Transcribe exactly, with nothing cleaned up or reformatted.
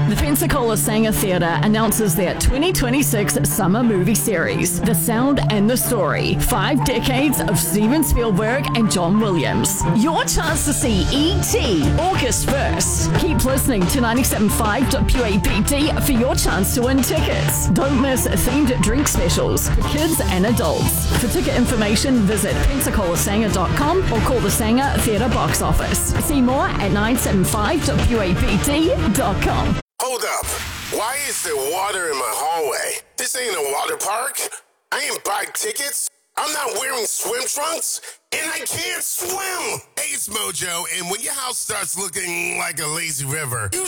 The Pensacola Sanger Theatre announces their twenty twenty-six Summer Movie Series, The Sound and the Story, Five Decades of Steven Spielberg and John Williams. Your chance to see E T August first. Keep listening to ninety-seven point five W A P T for your chance to win tickets. Don't miss themed drink specials for kids and adults. For ticket information, visit pensacola sanger dot com or call the Sanger Theatre box office. See more at nine seven five W A P T dot com. Hold up. Why is there water in my hallway? This ain't a water park. I ain't buying tickets. I'm not wearing swim trunks, and I can't swim. Hey, it's Mojo, and when your house starts looking like a lazy river, you